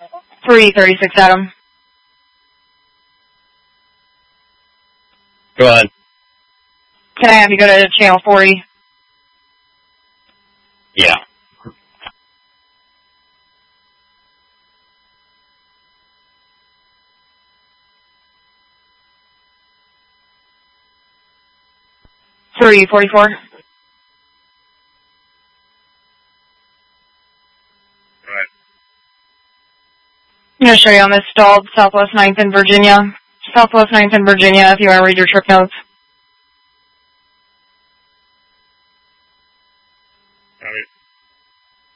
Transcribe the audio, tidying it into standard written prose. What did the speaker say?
336 Adam. Go ahead. Can I have you go to channel 40? Yeah. Three 44. Right. I'm going to show you on this stalled Southwest 9th in Virginia. Southwest 9th in Virginia, if you want to read your trip notes.